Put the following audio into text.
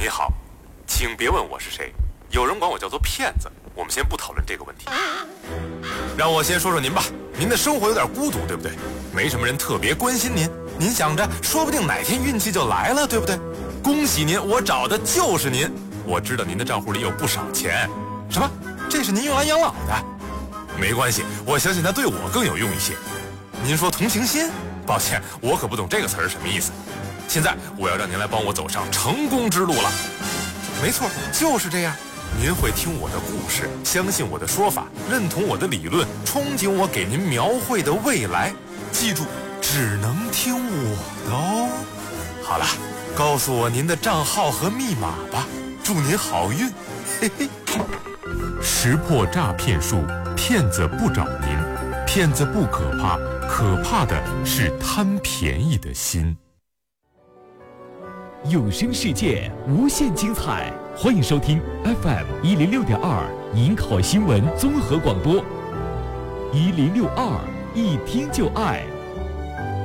你好，请别问我是谁，有人管我叫做骗子，我们先不讨论这个问题。让我先说说您吧，您的生活有点孤独，对不对？没什么人特别关心您，您想着说不定哪天运气就来了，对不对？恭喜您，我找的就是您。我知道您的账户里有不少钱。什么？这是您用来养老的？没关系，我相信它对我更有用一些。您说同情心？抱歉，我可不懂这个词儿什么意思。现在我要让您来帮我走上成功之路了。没错，就是这样。您会听我的故事，相信我的说法，认同我的理论，憧憬我给您描绘的未来。记住，只能听我的哦。好了，告诉我您的账号和密码吧，祝您好运。嘿嘿。 识破诈骗术，骗子不找您，骗子不可怕，可怕的是贪便宜的心。 有声世界无限精彩，欢迎收听 FM106.2 银考新闻综合广播，1062，一听就爱。